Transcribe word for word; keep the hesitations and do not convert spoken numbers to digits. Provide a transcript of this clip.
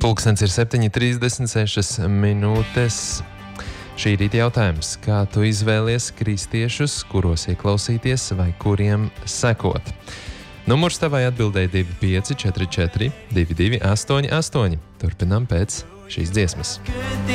Pulkstens ir septiņi trīsdesmit sešas minūtes. Šī rīta jautājums. Kā tu izvēlies kristiešus, kuros ieklausīties vai kuriem sekot? Numurs tavai atbildēja divi pieci četri četri divi divi astoņi astoņi. Turpinām pēc šīs dziesmas.